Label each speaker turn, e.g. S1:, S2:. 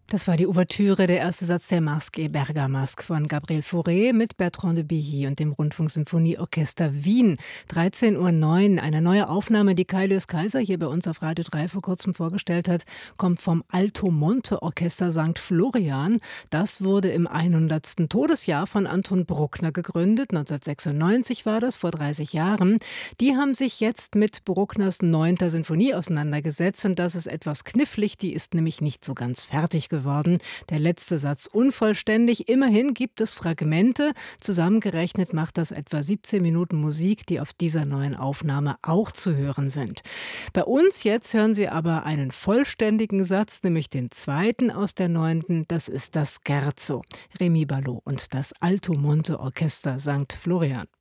S1: Das war die Ouvertüre, der erste Satz der Masque et Bergamasque von Gabriel Fauré mit Bertrand de Billy und dem Rundfunksymphonieorchester Wien. 13:09 Uhr. Eine neue Aufnahme, die Kai Lös Kaiser hier bei uns auf Radio 3 vor kurzem vorgestellt hat, kommt vom Alto Monte Orchester St. Florian. Das wurde im 100. Todesjahr von Anton Bruckner gegründet. 1996 war das, vor 30 Jahren. Die haben sich jetzt mit Bruckners 9. Sinfonie auseinandergesetzt und das ist etwas knifflig. Die ist nämlich nicht so ganz fertig geworden. Der letzte Satz unvollständig. Immerhin gibt es Fragmente. Zusammengerechnet macht das etwa 17 Minuten Musik, die auf dieser neuen Aufnahme auch zu hören sind. Bei uns jetzt hören Sie aber einen vollständigen Satz, nämlich den zweiten aus der 9. Das ist das Scherzo. Rémi Ballot und das Alto Monte Orchester St. Florian.